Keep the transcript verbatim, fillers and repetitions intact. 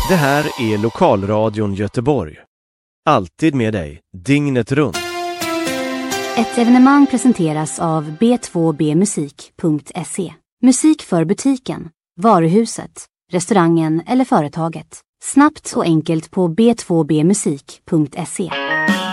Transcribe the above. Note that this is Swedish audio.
Det här är Lokalradion Göteborg. Alltid med dig, dygnet runt. Ett evenemang presenteras av b två b musik punkt se. Musik för butiken, varuhuset, restaurangen eller företaget. Snabbt och enkelt på b två b musik punkt se.